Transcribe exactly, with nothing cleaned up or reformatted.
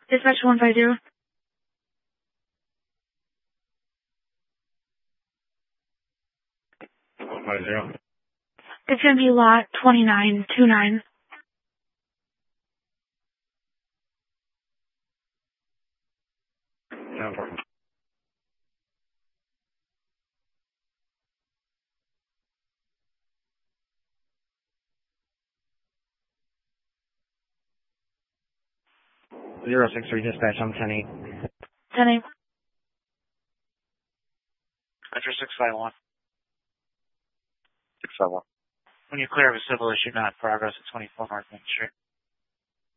Dispatch one five zero. one five zero. It's going to be lot twenty-nine twenty-nine. ten four. Zero six three dispatch, I'm ten eight. ten eight. Metro six five one. six five one. When you clear of a civil issue, not progress at twenty-four North Main Street.